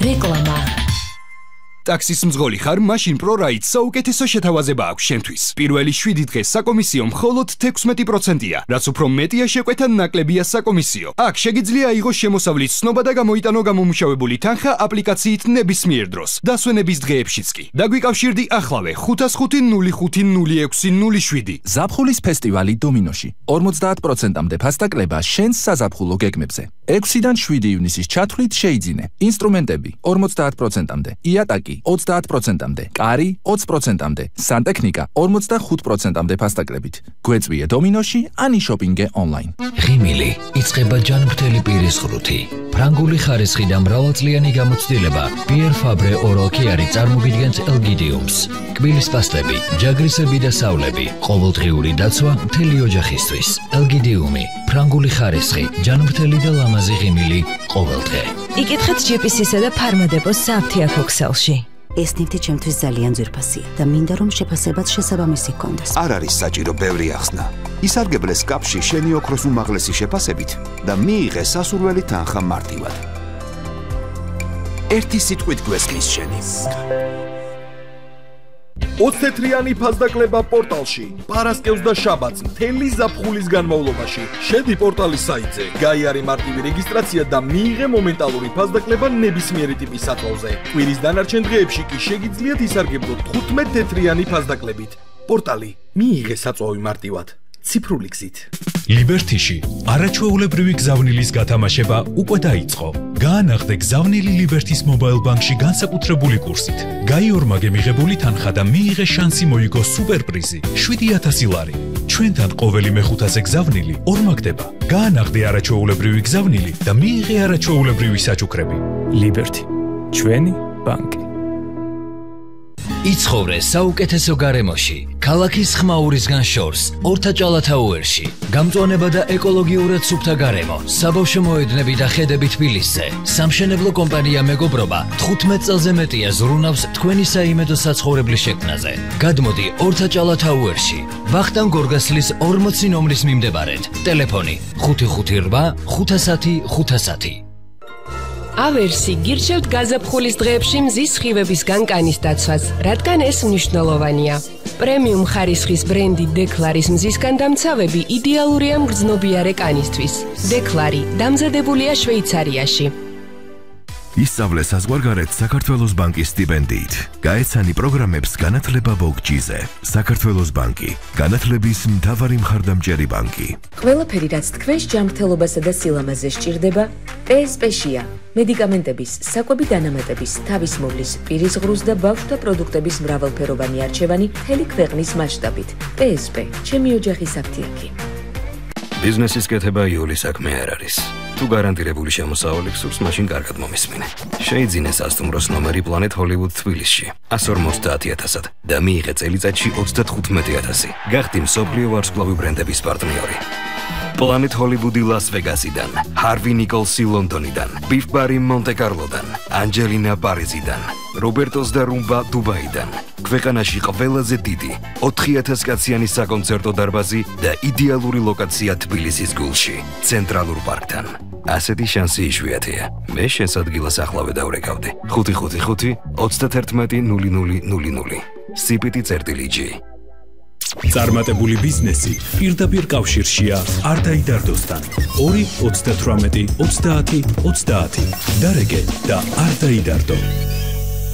რეკლამა ტაქსის მძღოლი ხარ, მაშინ ProRide საუკეთესო შეთავაზება აქვს შენთვის. პირველი 7 დღე საკომისიო მხოლოდ 16%-ია, რაც უფრო მეტია შეკვეთა ნაკლებია საკომისიო. აქ შეგიძლია აიღოს შემოსავლის ცნობა და გამოიტანო გამომუშავებული თანხა აპლიკაციით ნებისმიერ დროს, დასვენების დღეებშიც კი. დაგვიკავშირდი ახლავე 505-06-07. ზაფხულის ფესტივალი დომინოში. 50%-მდე ფასდაკლება შენს საზაფხულო გეგმებზე. 6-დან 7 ივნისის ჩათვლით შეიძინე. ინსტრუმენტები 50%-მდე, იატაკი 30%-მდე, კარი 20%-მდე, სანტექნიკა 45%-მდე ფასდაკლებით. გვეწვიე დომინოში, ანი შოპინგე ონლაინ. ღიმილი იწყება ჯანმრთელი პირის ღრუთი. ფრანგული ხარისხი და მრავალწლიანი გამოცდილება Pierre Fabre Oral Care წარმოგიდგენს ელგიდიუმს. კბილის პასტები, ჯაგრისები და სავლები, ყოველდღიური დაცვა მთელი ოჯახისთვის. ელგიდიუმი, ფრანგული ხარისხი, ჯანმრთელი და ლამაზი ღიმილი ყოველდღე. იკითხეთ GPS-ისა და ფარმადეპოს საფთიაქო ქსელში. ეს ნივთი ჩემთვის ძალიან ძვირფასია და მინდა რომ შეფასებაც შესაბამისი ჰქონდეს. არ არის საჭირო ბევრი ახსნა. ისარგებლეს კაპში შენი ოქროს უმაღლესი შეფასებით და მიიღე სასურველი თანხა მარტივად. ერთი სიტყვით გვესმის შენი. 24-იანი ფასდაკლება პორტალში. პარასკევს და შაბათს მთელი ზაფხულის განმავლობაში. შედი პორტალის საიტზე, გაიარე მარტივი რეგისტრაცია და მიიღე მომენტალური ფასდაკლება ნებისმიერი ტიპის სათვალზე. კვირის დანარჩენ დღეებში კი შეგიძლიათ ისარგებლოთ 15 თეთრიანი ფასდაკლებით. პორტალი მიიღე საწვავი მარტივად. ციფრული გზით. ლიბერთიში არაჩვეულებრივი გზავნილის გათამაშება უკვე დაიწყო. გაანახდე გზავნილი ლიბერთის მობაილ ბანკში განსაკუთრებული კურსით. გაიორმაგე მიღებული თანხა და მიიღე შანსი მოიგო სუპერპრიზი 7000 ლარი. ჩვენთან ყოველი მეხუთაზე გზავნილი ორმაგდება. გაანახდე არაჩვეულებრივი გზავნილი და მიიღე არაჩვეულებრივი საჩუქრები. ლიბერთი, ჩვენი ბანკი. იცხოვრე საუკეთესო გარემოში, ქალაქის ხმაურისგან შორს, ორთაჭალათაუერში. გამწვანება და ეკოლოგიურად სუფთა გარემო, საბავშვო მოედნები და ხედები თბილისზე. სამშენებლო კომპანია მეგობრობა 15 წელზე მეტია ზრუნავს თქვენი საიმედო საცხოვრებლის შექმნაზე. გადმოდი ორთაჭალათაუერში, ვახტანგ გორგასლის 40 ნომრის მიმდებარედ. ტელეფონი 558 510 510. ავერსი გირჩევთ გაზაფხულის დღეებში მზის სხივების განკანის დაცვას, რადგან ეს მნიშვნელოვანია. პრემიუმ ხარისხის ბრენდი დეკლარის მზისგან დამცავები იდეალურია მგრძნობიარე კანისთვის. დეკლარი დამზადებულია შვეიცარიაში. ისწავლე საზღვარგარეთ საქართველოს ბანკის სტიპენდიით. გაეცანი პროგრამებს განათლება ბოგჯიზე. საქართველოს ბანკი, განათლების მთავარი მხარდამჭერი ბანკი. ყველაფერი, რაც თქვენს ჯანმრთელობასა და სილამაზე სჭირდება, PSP-შია. მედიკამენტების, საკვები დანამატების, თავის მოვლის, პირის ღრუს და ბავშვთა პროდუქტების მრავალფეროვანი არჩევანი მთელი ქვეყნის მასშტაბით. PSP, ჩემი ოჯახის აფთიაქი. ბიზნესის კეთება იული საქმე არ არის. თუ გარანტირებული შემოსავალი გსურს, მაშინ კარგად მომისმინე. შეიძინე სასტუმროს ნომერი Planet Hollywood თბილისში 150,000-ად და მიიღე წელიწადში 35,000. გახდი მსოფლიო ვარსკვლავი ბრენდების პარტნიორი. Planet Hollywood-ი ლას-ვეგასიდან, Harvey Nicholsი ლონდონიდან, Beef Bar-ი მონტე-კარლოდან, Angelina Paris-დან, Roberto's და Rumba დუბაიდან. ქვეყანაში ყველაზე დიდი 4000 კაციანი საკონცერტო დარბაზი და იდეალური ლოკაცია თბილისის გულში, ცენტრალურ პარკთან. ასეთი შანსი იშვიათია. მე შენს ადგილას ახლავე დავრეკავდი. 555 31 0000. CPT-G. წარმატებული ბიზნესი პირდაპირ კავშირშია არდაიდარდოსთან. 2 38 30 30. დარეგე და არ დაიდარდო.